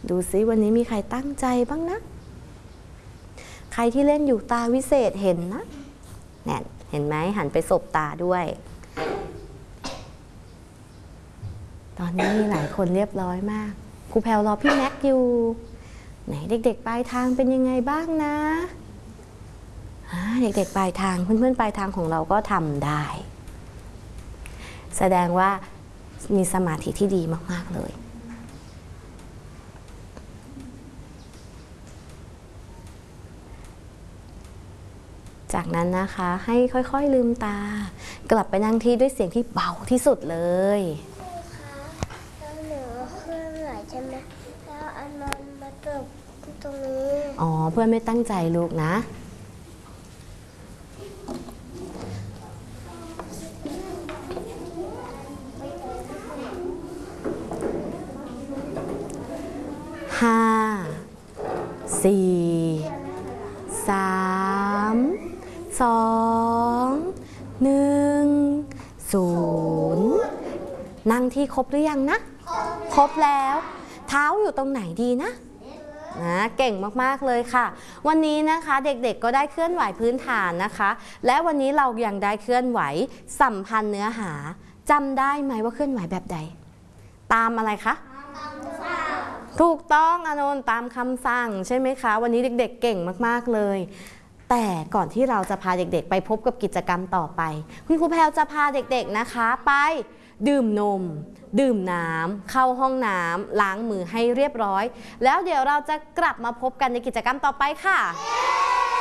ดูซิวันนี้มีใครตั้งใจบ้างนะใครที่เล่นอยู่ตาวิเศษเห็นนะเนี่ยเห็นไหมหันไปสบตาด้วยตอนนี้มีหลายคนเรียบร้อยมากครูแพลวรอพี่แม็กอยู่ไหนเด็กๆปลายทางเป็นยังไงบ้างนะเด็กๆปลายทางเพื่อนๆปลายทางของเราก็ทำได้แสดงว่ามีสมาธิที่ดีมากๆเลยจากนั้นนะคะให้ค่อยๆลืมตากลับไปนั่งที่ด้วยเสียงที่เบาที่สุดเลยแล้วเหนือเคลื่อนไหวใช่ไหมแล้วอันมันมาเกิดตรงนี้อ๋อเพื่อนไม่ตั้งใจลูกนะห้าสี่สามสองหนึ่งศูนย์นั่งที่ครบหรือยังนะครบแล้วเท้าอยู่ตรงไหนดีนะเก่งมากๆเลยค่ะวันนี้นะคะเด็กๆก็ได้เคลื่อนไหวพื้นฐานนะคะและวันนี้เรายังได้เคลื่อนไหวสัมพันธ์เนื้อหาจำได้ไหมว่าเคลื่อนไหวแบบใดตามอะไรคะถูกต้องอานนท์ตามคำสั่งใช่ไหมคะวันนี้เด็กๆเก่งมากๆเลยแต่ก่อนที่เราจะพาเด็กๆไปพบกับกิจกรรมต่อไปคุณครูแพลวจะพาเด็กๆนะคะไปดื่มนมดื่มน้ำเข้าห้องน้ำล้างมือให้เรียบร้อยแล้วเดี๋ยวเราจะกลับมาพบกันในกิจกรรมต่อไปค่ะ